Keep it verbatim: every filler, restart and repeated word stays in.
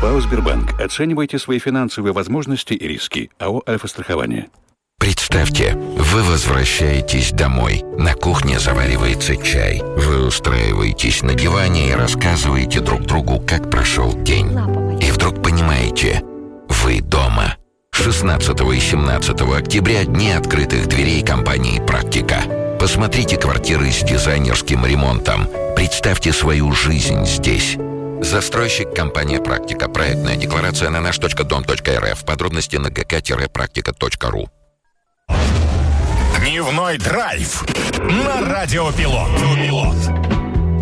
ПАО «Сбербанк». Оценивайте свои финансовые возможности и риски. АО «Альфа-страхование». Представьте, вы возвращаетесь домой. На кухне заваривается чай. Вы устраиваетесь на диване и рассказываете друг другу, как прошел день. И вдруг понимаете, вы дома. шестнадцатого и семнадцатого октября дни открытых дверей компании «Практика». Посмотрите квартиры с дизайнерским ремонтом. Представьте свою жизнь здесь. Застройщик компания «Практика». Проектная декларация на наш точка дом точка эр эф. Подробности на гэ ка практика точка ру. Дневной драйв на Радио Пилот.